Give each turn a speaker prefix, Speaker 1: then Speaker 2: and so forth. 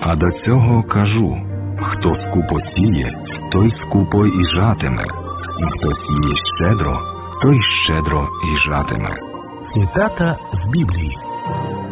Speaker 1: А до цього кажу, хто скупо сіє, той скупо і жатиме, і хто сіє щедро, той щедро і жатиме.
Speaker 2: Цитата з Біблії.